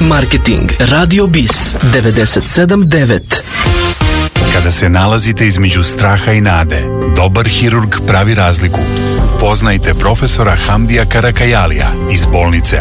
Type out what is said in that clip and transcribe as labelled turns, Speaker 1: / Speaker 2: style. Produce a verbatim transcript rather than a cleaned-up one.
Speaker 1: Marketing Radio Bis devedeset sedam devet.
Speaker 2: Kada se nalazite između straha i nade, dobar hirurg pravi razliku. Upoznajte profesora Hamdija Karakajalija iz bolnice